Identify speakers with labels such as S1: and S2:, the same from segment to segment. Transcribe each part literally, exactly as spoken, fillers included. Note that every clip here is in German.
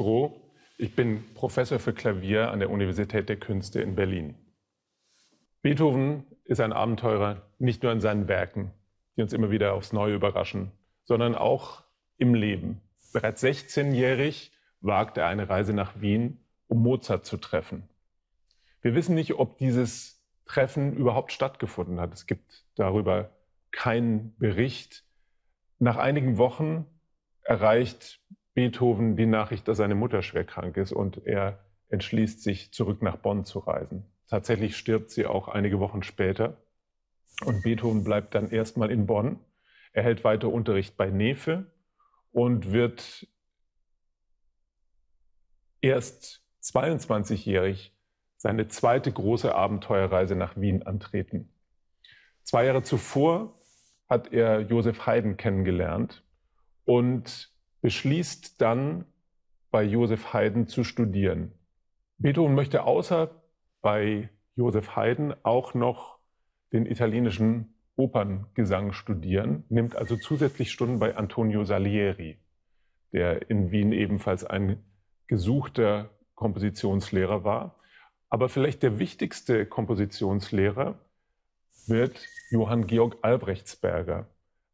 S1: Groh. Ich bin Professor für Klavier an der Universität der Künste in Berlin. Beethoven ist ein Abenteurer nicht nur in seinen Werken, die uns immer wieder aufs Neue überraschen, sondern auch im Leben. Bereits sechzehnjährig wagt er eine Reise nach Wien, um Mozart zu treffen. Wir wissen nicht, ob dieses Treffen überhaupt stattgefunden hat. Es gibt darüber keinen Bericht. Nach einigen Wochen erreicht Beethoven die Nachricht, dass seine Mutter schwer krank ist und er entschließt sich, zurück nach Bonn zu reisen. Tatsächlich stirbt sie auch einige Wochen später und Beethoven bleibt dann erstmal in Bonn. Er hält weiter Unterricht bei Neefe und wird erst zweiundzwanzigjährig seine zweite große Abenteuerreise nach Wien antreten. Zwei Jahre zuvor hat er Joseph Haydn kennengelernt und beschließt dann, bei Joseph Haydn zu studieren. Beethoven möchte außer bei Joseph Haydn auch noch den italienischen Operngesang studieren, nimmt also zusätzlich Stunden bei Antonio Salieri, der in Wien ebenfalls ein gesuchter Kompositionslehrer war. Aber vielleicht der wichtigste Kompositionslehrer wird Johann Georg Albrechtsberger.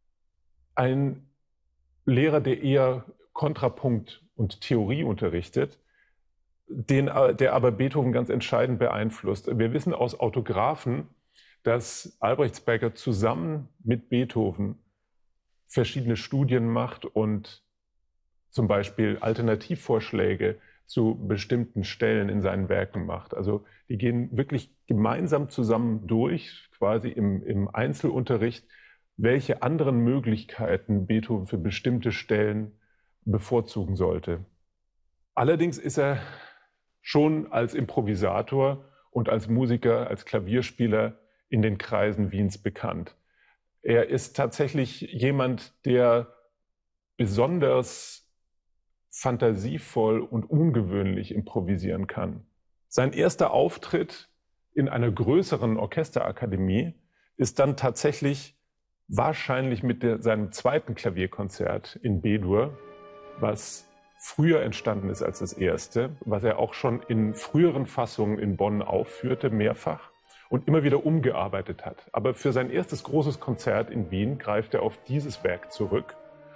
S1: Ein Lehrer, der eher Kontrapunkt und Theorie unterrichtet, den, der aber Beethoven ganz entscheidend beeinflusst. Wir wissen aus Autographen, dass Albrechtsberger zusammen mit Beethoven verschiedene Studien macht und zum Beispiel Alternativvorschläge zu bestimmten Stellen in seinen Werken macht. Also die gehen wirklich gemeinsam zusammen durch, quasi im, im Einzelunterricht, welche anderen Möglichkeiten Beethoven für bestimmte Stellen bevorzugen sollte. Allerdings ist er schon als Improvisator und als Musiker, als Klavierspieler in den Kreisen Wiens bekannt. Er ist tatsächlich jemand, der besonders fantasievoll und ungewöhnlich improvisieren kann. Sein erster Auftritt in einer größeren Orchesterakademie ist dann tatsächlich wahrscheinlich mit der, seinem zweiten Klavierkonzert in B-Dur, was früher entstanden ist als das erste, was er auch schon in früheren Fassungen in Bonn aufführte, mehrfach, und immer wieder umgearbeitet hat. Aber für sein erstes großes Konzert in Wien greift er auf dieses Werk zurück.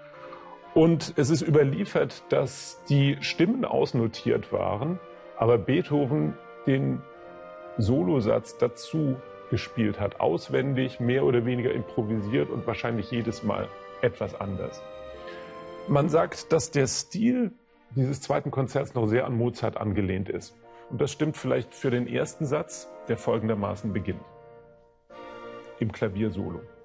S1: Und es ist überliefert, dass die Stimmen ausnotiert waren, aber Beethoven den Solosatz dazu gespielt hat, auswendig, mehr oder weniger improvisiert und wahrscheinlich jedes Mal etwas anders. Man sagt, dass der Stil dieses zweiten Konzerts noch sehr an Mozart angelehnt ist. Und das stimmt vielleicht für den ersten Satz, der folgendermaßen beginnt. Im Klaviersolo.